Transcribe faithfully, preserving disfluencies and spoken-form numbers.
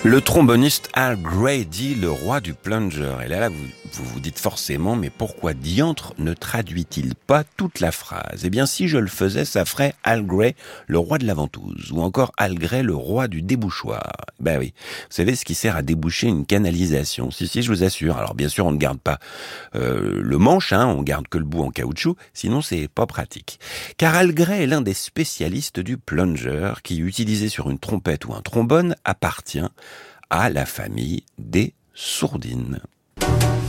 Le tromboniste Al Gray dit le roi du plunger. Et là, là vous, vous vous dites forcément, mais pourquoi diantre ne traduit-il pas toute la phrase? Eh bien, si je le faisais, ça ferait Al Gray, le roi de la ventouse, ou encore Al Gray, le roi du débouchoir. Ben oui, vous savez ce qui sert à déboucher une canalisation. Si, si, je vous assure. Alors, bien sûr, on ne garde pas euh, le manche, hein, on garde que le bout en caoutchouc, sinon c'est pas pratique. Car Al Gray est l'un des spécialistes du plunger, qui, utilisé sur une trompette ou un trombone, appartient à la famille des sourdines.